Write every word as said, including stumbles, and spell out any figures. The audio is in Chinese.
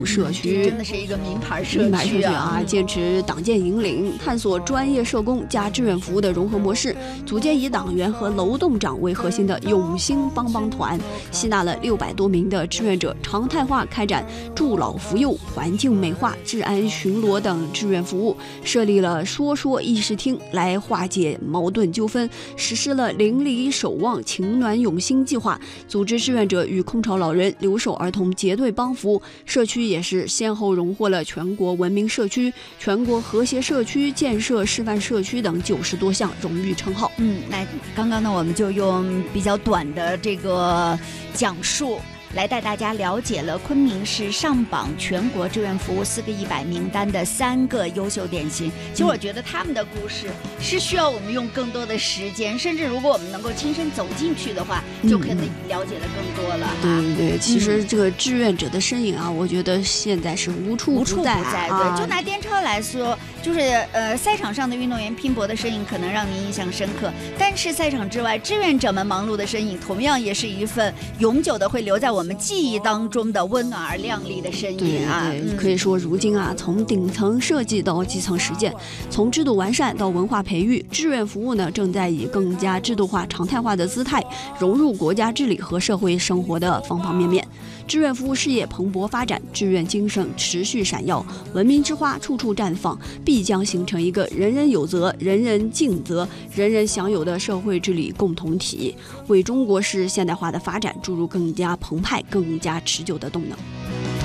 社区、 嗯、真的是一个名牌社区啊！ 名牌社区啊，坚持党建引领，探索专业社工加志愿服务的融合模式，组建以党员和楼栋长为核心的永兴帮帮团，吸纳了六百多名的志愿者，常态化开展助老扶幼、环境美化、治安巡逻等志愿服务，设立了说说议事厅来化解矛盾纠纷，实施了邻里守望情暖永兴计划，组织志愿者与空巢老人、留守儿童结对帮扶，社区也是先后荣获了全国文明社区、全国和谐社区建设示范社区等九十多项荣誉称号。 嗯，那刚刚呢，我们就用比较短的这个讲述来带大家了解了昆明市上榜全国志愿服务四个一百名单的三个优秀典型。其实我觉得他们的故事是需要我们用更多的时间，甚至如果我们能够亲身走进去的话，就可能了解的更多了。 对对对，其实这个志愿者的身影啊，我觉得现在是无处无处不在。 在。对，就拿颠超来说，就是呃，赛场上的运动员拼搏的身影可能让您印象深刻，但是赛场之外，志愿者们忙碌的身影，同样也是一份永久的会留在我们。我们记忆当中的温暖而亮丽的身影啊， 对对，可以说如今啊，从顶层设计到基层实践，从制度完善到文化培育，志愿服务呢正在以更加制度化、常态化的姿态融入国家治理和社会生活的方方面面。志愿服务事业蓬勃发展，志愿精神持续闪耀，文明之花处处绽放，必将形成一个人人有责、人人尽责、人人享有的社会治理共同体，为中国式现代化的发展注入更加澎湃、更加持久的动能。